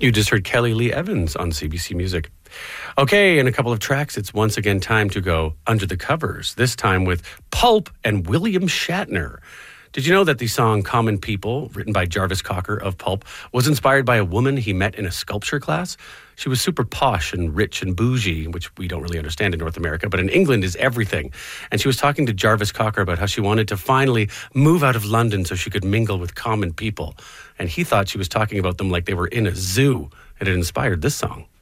You just heard Kelly Lee Evans on CBC Music. Okay, in a couple of tracks, it's once again time to go under the covers, this time with Pulp and William Shatner. Did you know that the song Common People, written by Jarvis Cocker of Pulp, was inspired by a woman he met in a sculpture class? She was super posh and rich and bougie, which we don't really understand in North America, but in England is everything. And she was talking to Jarvis Cocker about how she wanted to finally move out of London so she could mingle with common people. And he thought she was talking about them like they were in a zoo, and it inspired this song.